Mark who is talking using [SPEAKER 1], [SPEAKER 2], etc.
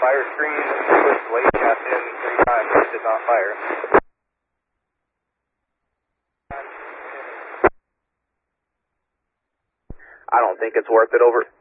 [SPEAKER 1] fire screen, pushed late gas in 3 times, it did not fire.
[SPEAKER 2] I don't think it's worth it over.